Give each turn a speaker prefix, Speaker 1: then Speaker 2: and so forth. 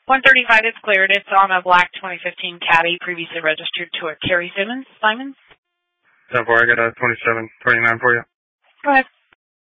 Speaker 1: 135 is cleared. It's on a black 2015 Caddy, previously registered to a Carrie Simons.
Speaker 2: I got a 2729 for you.
Speaker 1: Go ahead.